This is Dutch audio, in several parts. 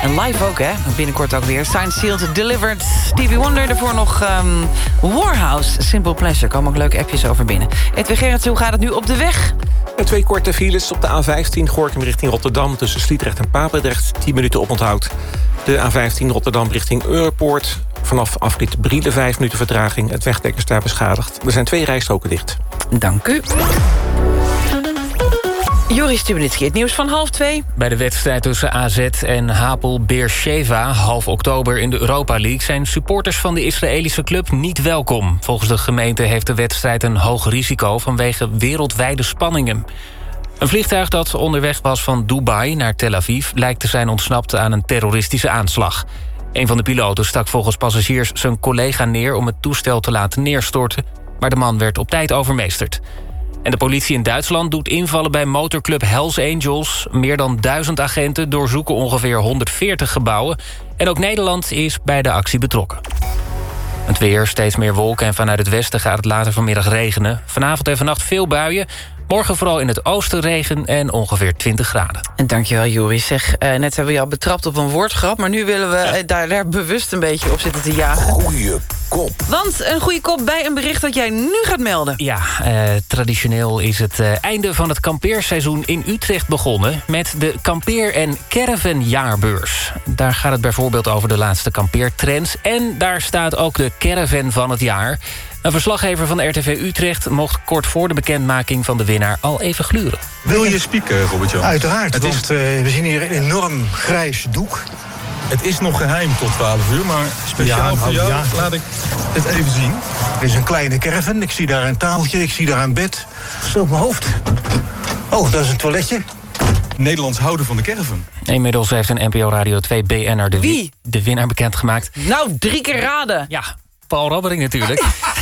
En live ook, hè? Binnenkort ook weer. Signed, Sealed, Delivered. Stevie Wonder, daarvoor nog Warhouse. Simple Pleasure. Komen ook leuke appjes over binnen. Edwin Gerritsen, hoe gaat het nu op de weg? 2 korte files op de A15 Gorinchem richting Rotterdam... tussen Sliedrecht en Papendrecht, 10 minuten oponthoud. De A15 Rotterdam richting Europoort. Vanaf afrit Brielen 5 minuten vertraging. Het wegdek is daar beschadigd. Er zijn 2 rijstroken dicht. Dank u. Joris Stubenitski, het nieuws van 1:30. Bij de wedstrijd tussen AZ en Hapoel Beersheva, half oktober in de Europa League... zijn supporters van de Israëlische club niet welkom. Volgens de gemeente heeft de wedstrijd een hoog risico... vanwege wereldwijde spanningen. Een vliegtuig dat onderweg was van Dubai naar Tel Aviv... lijkt te zijn ontsnapt aan een terroristische aanslag. Een van de piloten stak volgens passagiers zijn collega neer... om het toestel te laten neerstorten, maar de man werd op tijd overmeesterd. En de politie in Duitsland doet invallen bij motorclub Hells Angels. Meer dan 1000 agenten doorzoeken ongeveer 140 gebouwen. En ook Nederland is bij de actie betrokken. Het weer, steeds meer wolken en vanuit het westen gaat het later vanmiddag regenen. Vanavond en vannacht veel buien. Morgen vooral in het oosten regen en ongeveer 20 graden. En dankjewel, Joris. Zeg, net hebben we je al betrapt op een woordgrap... maar nu willen we daar bewust een beetje op zitten te jagen. Goeie kop. Want een goede kop bij een bericht dat jij nu gaat melden. Ja, traditioneel is het einde van het kampeerseizoen in Utrecht begonnen... met de kampeer- en caravanjaarbeurs. Daar gaat het bijvoorbeeld over de laatste kampeertrends... en daar staat ook de caravan van het jaar... Een verslaggever van RTV Utrecht mocht kort voor de bekendmaking van de winnaar al even gluren. Wil je spieken, Robert-Jan? Uiteraard, want we zien hier een enorm grijs doek. Het is nog geheim tot 12 uur, maar speciaal voor jou laat ik het even zien. Er is een kleine caravan, ik zie daar een tafeltje, ik zie daar een bed. Zo op mijn hoofd. Oh, dat is een toiletje. Nederlands houden van de caravan. Inmiddels heeft een NPO Radio 2 BN'er de winnaar bekendgemaakt. Nou, 3 keer raden. Ja, Paul Rabbering natuurlijk.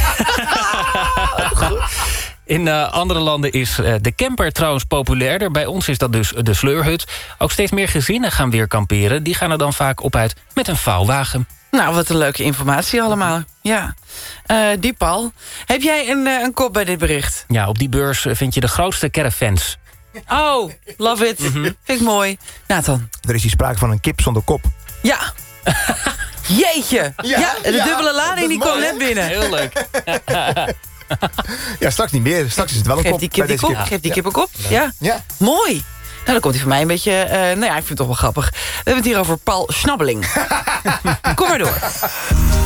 In andere landen is de camper trouwens populairder. Bij ons is dat dus de sleurhut. Ook steeds meer gezinnen gaan weer kamperen. Die gaan er dan vaak op uit met een vouwwagen. Nou, wat een leuke informatie allemaal. Ja. Die Paul. Heb jij een kop bij dit bericht? Ja, op die beurs vind je de grootste caravans. Oh, love it. Vind ik mooi. Nathan. Er is hier sprake van een kip zonder kop. Ja. Jeetje. Ja, de dubbele lading die kwam net binnen. Heel leuk. Ja, straks niet meer. Straks is het wel een kop. Geef die kip een kop. Ja. Mooi. Nou, dan komt hij voor mij een beetje... ik vind het toch wel grappig. We hebben het hier over Paul Schnabbeling. Kom maar door.